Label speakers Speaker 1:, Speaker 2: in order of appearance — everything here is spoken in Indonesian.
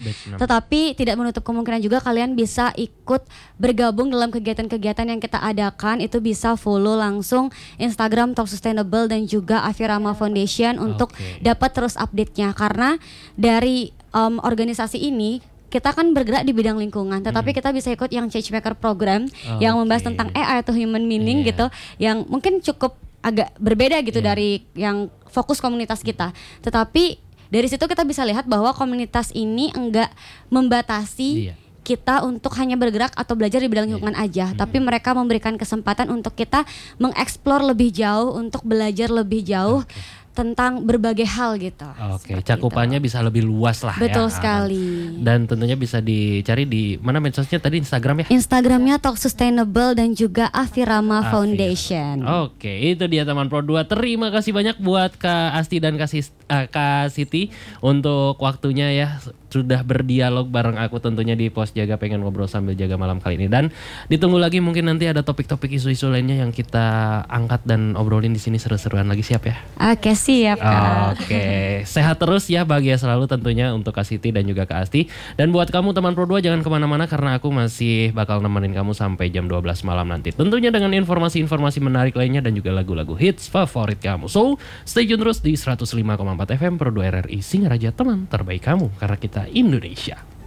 Speaker 1: Tetapi tidak menutup kemungkinan juga kalian bisa ikut bergabung dalam kegiatan-kegiatan yang kita adakan. Itu bisa follow langsung Instagram Talk Sustainable dan juga Afirama Foundation untuk dapat terus update-nya. Karena dari organisasi ini kita kan bergerak di bidang lingkungan, tetapi kita bisa ikut yang Changemaker program yang membahas tentang AI atau human meaning gitu, yang mungkin cukup agak berbeda gitu dari yang fokus komunitas kita. Tetapi dari situ kita bisa lihat bahwa komunitas ini enggak membatasi kita untuk hanya bergerak atau belajar di bidang lingkungan aja, tapi mereka memberikan kesempatan untuk kita mengeksplor lebih jauh, untuk belajar lebih jauh tentang berbagai hal gitu.
Speaker 2: Cakupannya bisa lebih luas lah.
Speaker 1: Betul sekali.
Speaker 2: Dan tentunya bisa dicari di mana medsosnya tadi, Instagram ya?
Speaker 1: Instagramnya Talk Sustainable dan juga Afirama Foundation.
Speaker 2: Itu dia teman Pro 2. Terima kasih banyak buat Kak Asti dan Kak Siti untuk waktunya ya. Sudah berdialog bareng aku tentunya di Pos Jaga Pengen Ngobrol Sambil Jaga malam kali ini. Dan ditunggu lagi, mungkin nanti ada topik-topik isu-isu lainnya yang kita angkat dan obrolin di sini seru-seruan lagi, siap ya?
Speaker 1: Oke, siap Kak.
Speaker 2: Sehat terus ya, bahagia selalu tentunya untuk Kak Siti dan juga Kak Asti. Dan buat kamu teman Pro 2 jangan kemana-mana karena aku masih bakal nemenin kamu sampai jam 12 malam nanti. Tentunya dengan informasi-informasi menarik lainnya dan juga lagu-lagu hits favorit kamu. So, stay tune terus di 105,4 FM Pro 2 RRI Singaraja, teman terbaik kamu karena kita Indonesia.